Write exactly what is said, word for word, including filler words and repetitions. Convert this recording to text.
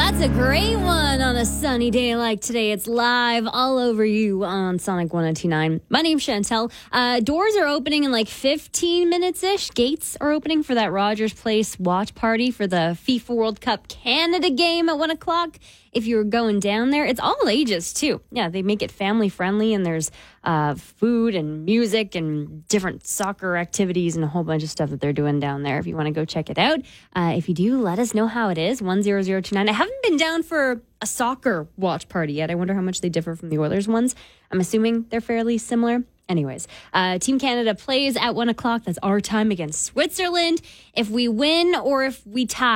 That's a great one on a sunny day like today. It's live all over you on Sonic one oh two point nine. My name's Chantel. Uh, doors are opening in like fifteen minutes-ish. Gates are opening for that Rogers Place watch party for the FIFA World Cup Canada game at one o'clock. If you're going down there, it's all ages, too. Yeah, they make it family-friendly, and there's uh, food and music and different soccer activities and a whole bunch of stuff that they're doing down there. If you want to go check it out. Uh, if you do, let us know how it is. one zero zero two nine. I haven't been down for a soccer watch party yet. I wonder how much they differ from the Oilers ones. I'm assuming they're fairly similar. Anyways, uh, Team Canada plays at one o'clock. That's our time against Switzerland. If we win or if we tie,